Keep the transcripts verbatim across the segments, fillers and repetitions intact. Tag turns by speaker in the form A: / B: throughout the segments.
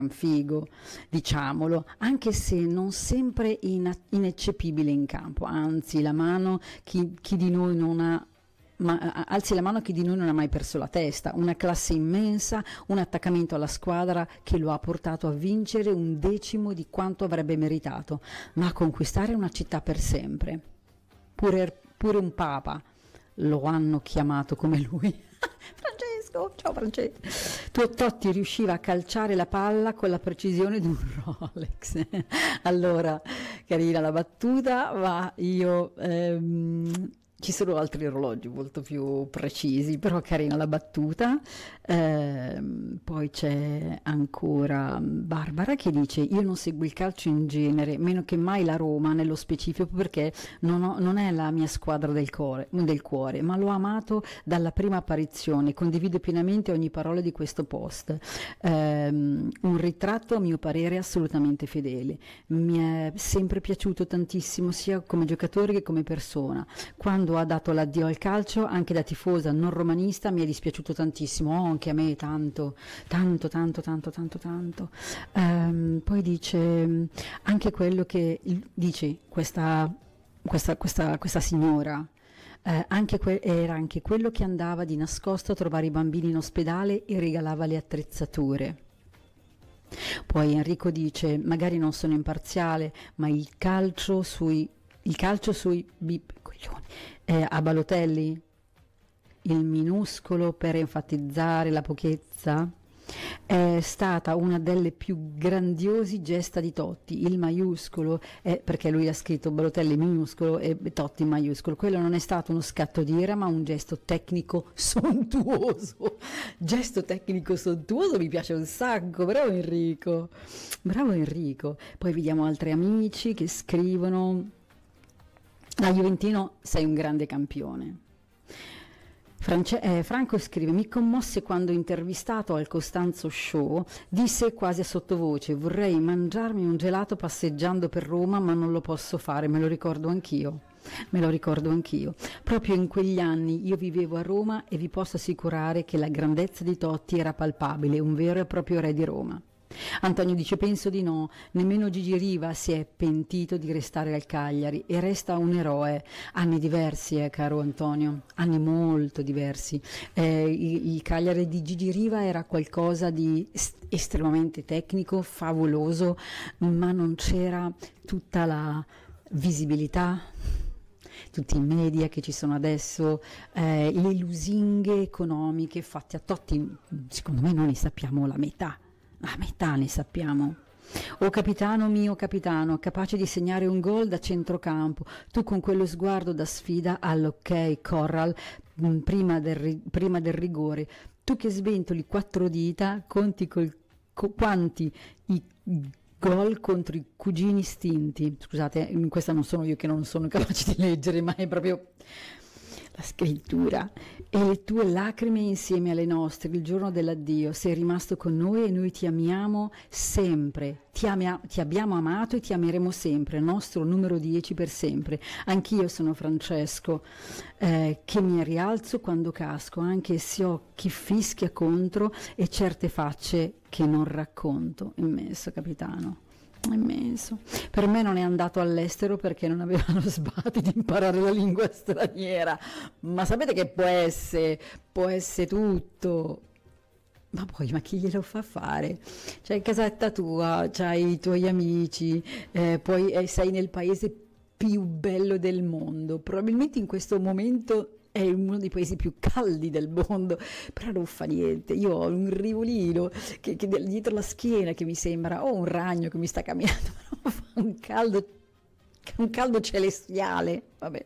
A: figo, diciamolo, anche se non sempre ina- ineccepibile in campo, anzi la mano chi, chi di noi non ha ma alzi la mano chi di noi non ha mai perso la testa, una classe immensa, un attaccamento alla squadra che lo ha portato a vincere un decimo di quanto avrebbe meritato, ma a conquistare una città per sempre. Pure, pure un papa lo hanno chiamato come lui. Francesco, ciao Francesco. Tu Totti riusciva a calciare la palla con la precisione di un Rolex. Allora, carina la battuta, ma io ehm, ci sono altri orologi molto più precisi, però carina la battuta. Ehm, poi c'è ancora Barbara che dice: io non seguo il calcio in genere, meno che mai la Roma nello specifico, perché non, ho, non è la mia squadra del cuore, del cuore, ma l'ho amato dalla prima apparizione, condivido pienamente ogni parola di questo post. Ehm, un ritratto a mio parere assolutamente fedele, mi è sempre piaciuto tantissimo sia come giocatore che come persona. Quando ha dato l'addio al calcio, anche da tifosa non romanista, mi è dispiaciuto tantissimo, oh, anche a me tanto, tanto, tanto, tanto, tanto, tanto. Ehm, poi dice anche quello che dice questa, questa, questa, questa signora. Eh, anche que- era anche quello che andava di nascosto a trovare i bambini in ospedale e regalava le attrezzature. Poi Enrico dice: magari non sono imparziale, ma il calcio sui il calcio sui bip, coglioni, eh, a Balotelli, il minuscolo per enfatizzare la pochezza, è stata una delle più grandiosi gesta di Totti. Il maiuscolo è perché lui ha scritto Balotelli minuscolo e Totti maiuscolo. Quello non è stato uno scatto di ira, ma un gesto tecnico sontuoso. Gesto tecnico sontuoso mi piace un sacco. Bravo Enrico, bravo Enrico. Poi vediamo altri amici che scrivono: da Juventino sei un grande campione. France- eh, Franco scrive: mi commosse quando intervistato al Costanzo Show disse quasi a sottovoce: vorrei mangiarmi un gelato passeggiando per Roma, ma non lo posso fare, me lo ricordo anch'io. Me lo ricordo anch'io. Proprio in quegli anni io vivevo a Roma e vi posso assicurare che la grandezza di Totti era palpabile, un vero e proprio re di Roma. Antonio dice: penso di no, nemmeno Gigi Riva si è pentito di restare al Cagliari e resta un eroe. Anni diversi, eh, caro Antonio, anni molto diversi. Eh, il, il Cagliari di Gigi Riva era qualcosa di est- estremamente tecnico, favoloso, ma non c'era tutta la visibilità, tutti i media che ci sono adesso, eh, le lusinghe economiche fatte a Totti, secondo me non ne sappiamo la metà. A metà ne sappiamo. Oh capitano mio capitano, capace di segnare un gol da centrocampo, tu con quello sguardo da sfida all'ok Corral mh, prima, del, prima del rigore, tu che sventoli quattro dita, conti col, co, quanti i gol contro i cugini stinti. Scusate, questa non sono io che non sono capace di leggere, ma è proprio la scrittura. E le tue lacrime insieme alle nostre il giorno dell'addio, sei rimasto con noi e noi ti amiamo sempre, ti, amia- ti abbiamo amato e ti ameremo sempre, nostro numero dieci per sempre. Anch'io sono Francesco, eh, che mi rialzo quando casco, anche se ho chi fischia contro e certe facce che non racconto. Immenso capitano, immenso. Per me non è andato all'estero perché non aveva lo sbatti di imparare la lingua straniera, ma sapete che può essere, può essere tutto. Ma poi, ma chi glielo fa fare? C'hai casetta tua, c'hai i tuoi amici, eh, poi eh, sei nel paese più bello del mondo, probabilmente in questo momento è uno dei paesi più caldi del mondo, però non fa niente. Io ho un rivolino che, che dietro la schiena che mi sembra, o un ragno che mi sta camminando, però fa un caldo, un caldo celestiale, vabbè.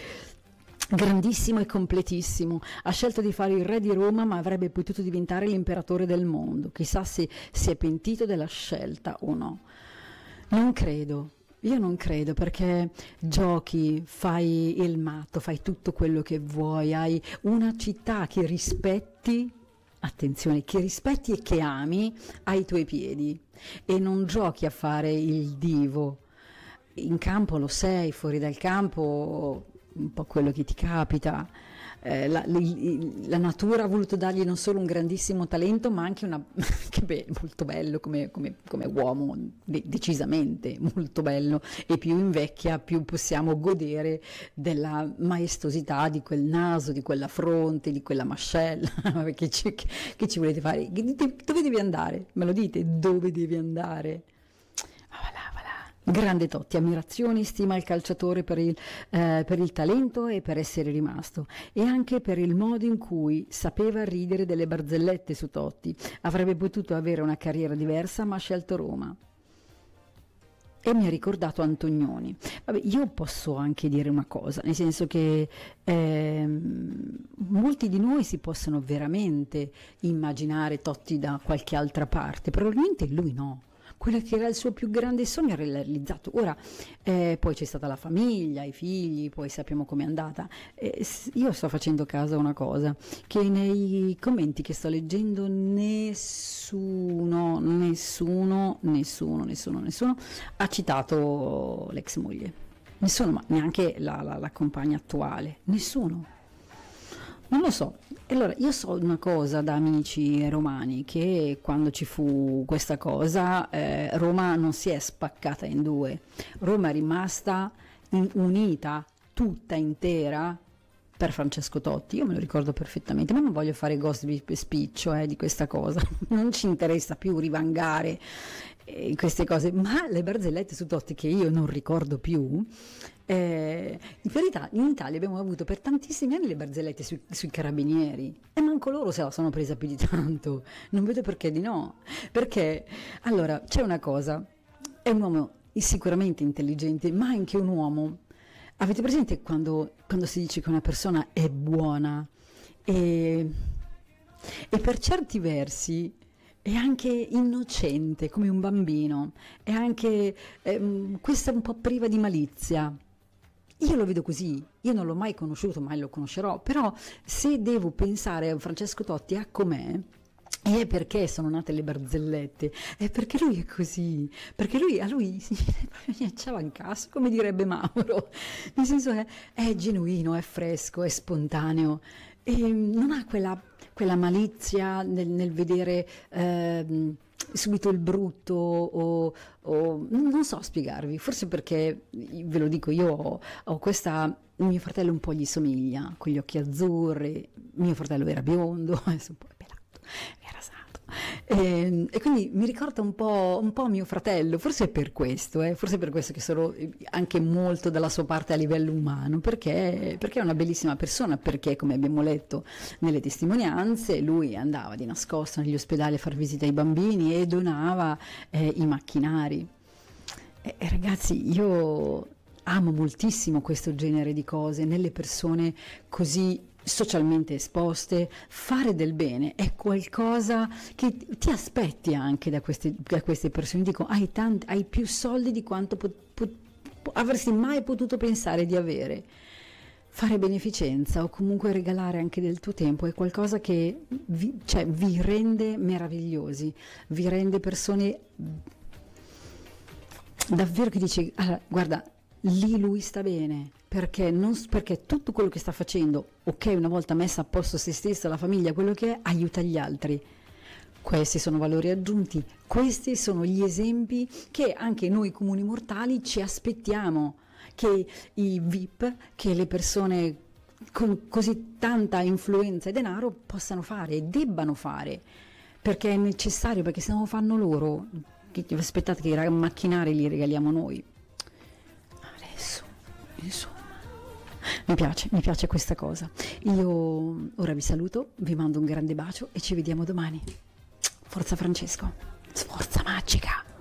A: Grandissimo e completissimo, ha scelto di fare il re di Roma, ma avrebbe potuto diventare l'imperatore del mondo. Chissà se si è pentito della scelta o no. Non credo. Io non credo, perché giochi, fai il matto, fai tutto quello che vuoi, hai una città che rispetti, attenzione, che rispetti e che ami ai tuoi piedi, e non giochi a fare il divo. In campo lo sei, fuori dal campo un po' quello che ti capita. eh, la, li- la natura ha voluto dargli non solo un grandissimo talento, ma anche una che beh, molto bello come, come- come uomo, de- decisamente molto bello, e più invecchia più possiamo godere della maestosità di quel naso, di quella fronte, di quella mascella. che, ci, che- che ci volete fare? Che- Dove devi andare? Me lo dite? Dove devi andare? Ah, voilà, voilà. Grande Totti, ammirazione e stima al calciatore per il, eh, per il talento e per essere rimasto, e anche per il modo in cui sapeva ridere delle barzellette su Totti. Avrebbe potuto avere una carriera diversa, ma ha scelto Roma. E mi ha ricordato Antonioni. Vabbè, io posso anche dire una cosa, nel senso che ehm, molti di noi si possono veramente immaginare Totti da qualche altra parte, probabilmente lui no. Quello che era il suo più grande sogno era realizzato. Ora, eh, poi c'è stata la famiglia, i figli, poi sappiamo com'è andata. Eh, s- io sto facendo caso a una cosa, che nei commenti che sto leggendo nessuno, nessuno, nessuno, nessuno, nessuno ha citato l'ex moglie. Nessuno, ma neanche la, la- la compagna attuale. Nessuno. Non lo so. Allora, io so una cosa da amici romani, che quando ci fu questa cosa, eh, Roma non si è spaccata in due. Roma è rimasta in- unita, tutta intera, per Francesco Totti. Io me lo ricordo perfettamente, ma non voglio fare gossip e spiccio eh, di questa cosa. Non ci interessa più rivangare eh, queste cose, ma le barzellette su Totti che io non ricordo più. Eh, in verità in Italia abbiamo avuto per tantissimi anni le barzellette sui, sui carabinieri, e manco loro se la sono presa più di tanto. Non vedo perché di no. Perché allora c'è una cosa: è un uomo sicuramente intelligente, ma anche un uomo. Avete presente quando, quando si dice che una persona è buona e, e per certi versi è anche innocente come un bambino, è anche ehm, questa un po' priva di malizia? Io lo vedo così, io non l'ho mai conosciuto, mai lo conoscerò, però se devo pensare a Francesco Totti a com'è, e è perché sono nate le barzellette, è perché lui è così, perché lui, a lui si proprio ghiacciava in caso, come direbbe Mauro, nel senso che è genuino, è fresco, è spontaneo, e non ha quella, quella malizia nel, nel vedere ehm, subito il brutto o, o- non so spiegarvi, forse perché, ve lo dico, io ho, ho questa, mio fratello un po' gli somiglia, con gli occhi azzurri, mio fratello era biondo, adesso un po' è pelato, è rasato. E, e quindi mi ricorda un po', un po' mio fratello, forse è per questo, eh, forse è per questo che sono anche molto dalla sua parte a livello umano, perché, perché è una bellissima persona, perché come abbiamo letto nelle testimonianze, lui andava di nascosto negli ospedali a far visita ai bambini e donava eh, i macchinari. E, e ragazzi, io amo moltissimo questo genere di cose nelle persone così socialmente esposte. Fare del bene è qualcosa che ti aspetti anche da queste, da queste persone. Dico, hai, tanti, hai più soldi di quanto po- po- po- avresti mai potuto pensare di avere. Fare beneficenza o comunque regalare anche del tuo tempo è qualcosa che vi, cioè, vi rende meravigliosi, vi rende persone davvero che dici, "Ah, guarda, lì lui sta bene, perché, non, s- perché tutto quello che sta facendo, ok, una volta messa a posto se stessa, la famiglia, quello che è, aiuta gli altri." Questi sono valori aggiunti, questi sono gli esempi che anche noi comuni mortali ci aspettiamo, che i V I P, che le persone con così tanta influenza e denaro possano fare e debbano fare, perché è necessario, perché se non lo fanno loro, che- aspettate che i ra- macchinari li regaliamo noi. Adesso, insomma, mi piace, mi piace questa cosa. Io ora vi saluto, vi mando un grande bacio e ci vediamo domani. Forza Francesco, sforza magica!